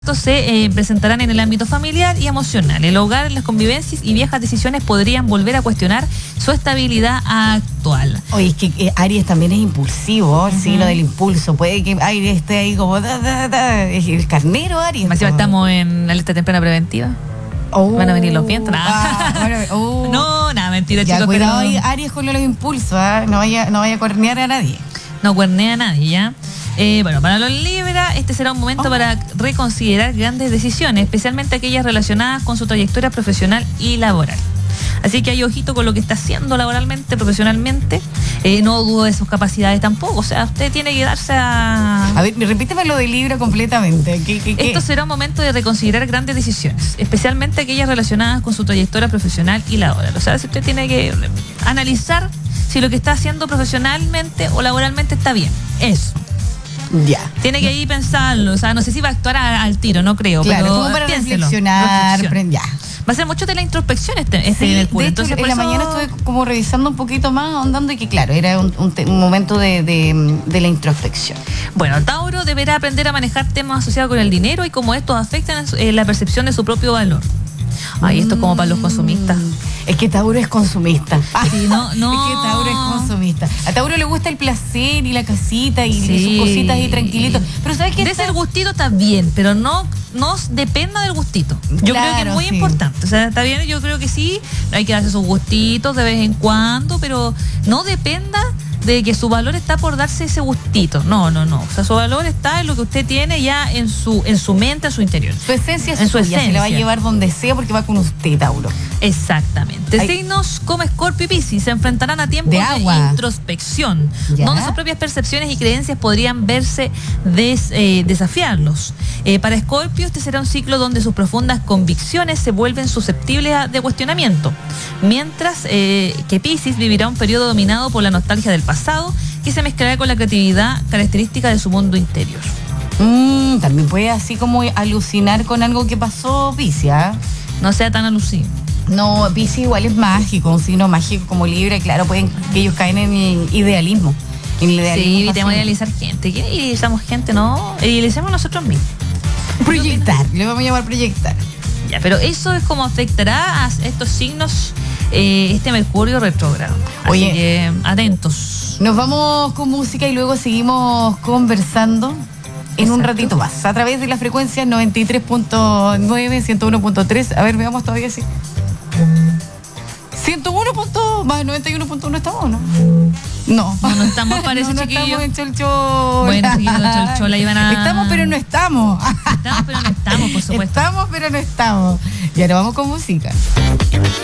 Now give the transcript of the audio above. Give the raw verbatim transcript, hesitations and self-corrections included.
se eh, presentarán en el ámbito familiar y emocional. El hogar, las convivencias y viejas decisiones podrían volver a cuestionar su estabilidad actual. Oye, es que eh, Aries también es impulsivo, el uh-huh. signo del impulso. Puede que Aries esté ahí como... Da, da, da, el carnero Aries. Más encima estamos en la lista temprana preventiva. Oh, van a venir los vientos. Ah, bueno, oh. No, nada, mentira, ya, chicos. Cuidado pero... ahí, Aries con los impulsos, ¿eh? No vaya, no vaya a cuernear a nadie. No cuernea a nadie, ¿ya? Eh, bueno, para los Libra, este será un momento oh. para reconsiderar grandes decisiones, especialmente aquellas relacionadas con su trayectoria profesional y laboral. Así que hay ojito con lo que está haciendo laboralmente, profesionalmente. Eh, no dudo de sus capacidades tampoco. O sea, usted tiene que darse a... A ver, repíteme lo de Libra completamente. ¿Qué, qué, qué? Esto será un momento de reconsiderar grandes decisiones, especialmente aquellas relacionadas con su trayectoria profesional y laboral. O sea, si usted tiene que analizar si lo que está haciendo profesionalmente o laboralmente está bien. Eso. Ya. Tiene que ir pensarlo, o sea, no sé si va a actuar a, al tiro, no creo. Claro, pero como para piénselo, reflexionar, reflexión. ya. Va a ser mucho de la introspección este, este sí, Mercurio. De hecho, Entonces, en la eso... mañana estuve como revisando un poquito más, ahondando, y que claro, era un, un, un momento de, de, de la introspección. Bueno, Tauro deberá aprender a manejar temas asociados con el dinero y cómo estos afectan eh, la percepción de su propio valor. Ay, esto es como para los consumistas. Es que Tauro es consumista. Sí, no, no. Es que Tauro es consumista. A Tauro le gusta el placer y la casita y sí. sus cositas y tranquilito. Pero ¿sabes qué? De está... ese gustito está bien, pero no, no dependa del gustito. Yo claro, creo que es muy sí. importante. O sea, está bien, yo creo que sí, hay que darse sus gustitos de vez en cuando, pero no dependa de que su valor está por darse ese gustito. No, no, no. O sea, su valor está en lo que usted tiene ya en su en su mente, en su interior. Su esencia es en su suya, esencia. Se la va a llevar donde sea porque va con usted, Tauro. Exactamente. Ay. Signos como Escorpio y Piscis se enfrentarán a tiempos de, de introspección, ¿ya? Donde sus propias percepciones y creencias podrían verse des, eh, desafiarlos. Eh, para Escorpio, este será un ciclo donde sus profundas convicciones se vuelven susceptibles a, de cuestionamiento, mientras eh, que Piscis vivirá un periodo dominado por la nostalgia del pasado, que se mezclará con la creatividad característica de su mundo interior. Mm, también puede así como alucinar con algo que pasó, Piscis, ¿eh? No sea tan alusivo. No, Piscis igual es mágico, un signo mágico como Libra, y claro, pueden que ellos caen en el idealismo. En el idealismo sí, tenemos que idealizar gente. ¿Qué idealizamos gente? No, idealicemos nosotros mismos. Proyectar, le vamos a llamar proyectar. Ya, pero eso es como afectará a estos signos eh, este Mercurio retrógrado. Así Oye, que atentos. Nos vamos con música y luego seguimos conversando en Exacto. un ratito más, a través de la frecuencia noventa y tres punto nueve, ciento uno punto tres. A ver, veamos todavía si... ciento uno punto más noventa y uno punto uno estamos, ¿no? No. No, no estamos, parece, no, no chiquillo. estamos en Cholchol. Bueno, chiquillos, Cholchol, ahí van a... Estamos, pero no estamos. Estamos, pero no estamos, por supuesto. Estamos, pero no estamos. Y ahora vamos con música.